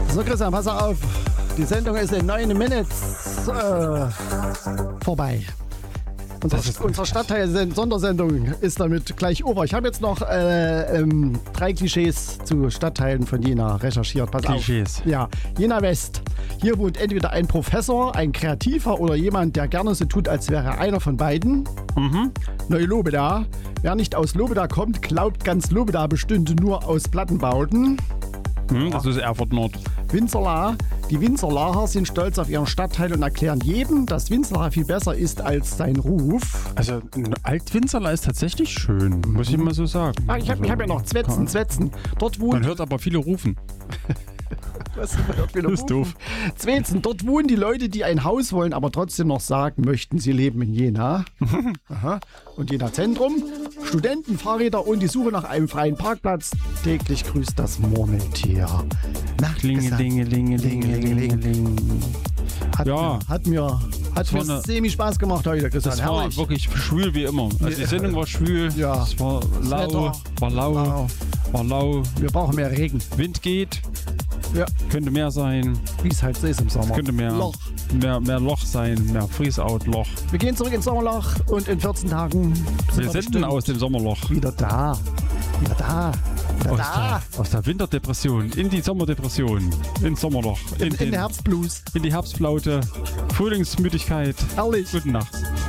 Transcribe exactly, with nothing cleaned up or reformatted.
So, Christian, pass auf. Die Sendung ist in neun Minutes äh, vorbei. Unser, unser Stadtteil-Sondersendung ist damit gleich over. Ich habe jetzt noch äh, ähm, drei Klischees zu Stadtteilen von Jena recherchiert. Pass Klischees. auf. Ja, Jena West. Hier wohnt entweder ein Professor, ein Kreativer oder jemand, der gerne so tut, als wäre einer von beiden. Mhm. Neu-Lobeda. Wer nicht aus Lobeda kommt, glaubt, ganz Lobeda bestünde nur aus Plattenbauten. Hm, das ist Erfurt Nord. Winzerla. Die Winzerlacher sind stolz auf ihren Stadtteil und erklären jedem, dass Winzerla viel besser ist als sein Ruf. Also ein Alt-Winzerla ist tatsächlich schön, muss ich mal so sagen. Ah, ich habe also, hab ja noch Zwetzen, Zwetzen. Dort wohnt... Man hört aber viele rufen. Was, man hört wieder Das ist rufen. doof. Zwetzen, dort wohnen die Leute, die ein Haus wollen, aber trotzdem noch sagen möchten, sie leben in Jena. Aha. Und Jena Zentrum, Studenten, Fahrräder und die Suche nach einem freien Parkplatz. Täglich grüßt das Murmeltier. Klingelingelingelingelingeling. Hat Ja. mir, hat mir, hat mir eine- semi Spaß gemacht heute, Christian. Das war Herrlich. wirklich schwül wie immer. Also die Sendung war schwül, Ja. es war lau, Wetter. war lau, Lau. war lau. Wir brauchen mehr Regen. Wind geht, Ja, könnte mehr sein, wie es halt so ist im Sommer. könnte mehr Loch. mehr, mehr Loch sein, mehr Freeze-Out-Loch. Wir gehen zurück ins Sommerloch und in vierzehn Tagen sind Wir wir senden bestimmt aus dem Sommerloch. wieder da. Wieder da. Wieder Aus da. der, aus der Winterdepression in die Sommerdepression, ins Sommerloch, in, In den, den Herbstblues. in die Herbstflaute, Frühlingsmüdigkeit. Herrlich. Guten Nacht.